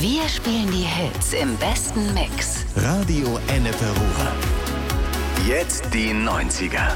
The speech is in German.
Wir spielen die Hits im besten Mix. Radio Ennepe Ruhr. Jetzt die 90er.